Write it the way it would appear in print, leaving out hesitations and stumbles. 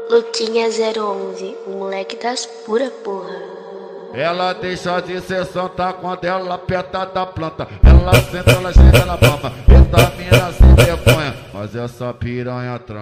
Luquinha 011, o moleque das pura porra. Ela deixa de ser santa quando ela aperta da planta. Ela senta, ela chega na palma. Vitamina sem vergonha, mas essa piranha trans.